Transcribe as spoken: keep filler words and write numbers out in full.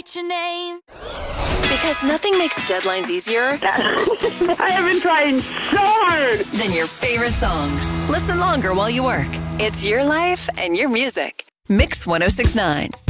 write your name. Because nothing makes deadlines easier I have been trying so hard. than your favorite songs. Listen longer while you work. It's your life and your music. Mix one oh six point nine.